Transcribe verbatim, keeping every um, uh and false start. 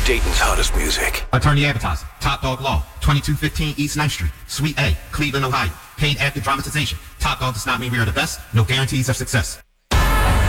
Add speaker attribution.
Speaker 1: Dayton's hottest music.
Speaker 2: Attorney Advertising, Top Dog Law, twenty-two fifteen East ninth Street, Suite A, Cleveland, Ohio. Paid actor dramatization. Top Dog does not mean we are the best. No guarantees of success.